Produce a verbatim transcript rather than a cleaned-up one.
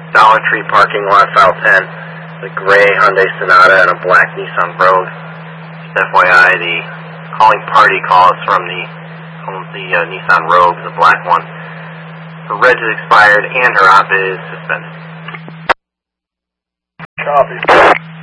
Dollar Tree parking lot, South ten. The gray Hyundai Sonata and a black Nissan Rogue. Just F Y I, the calling party calls from the the uh, Nissan Rogue, the black one. Her reg is expired and her op is suspended. Copy.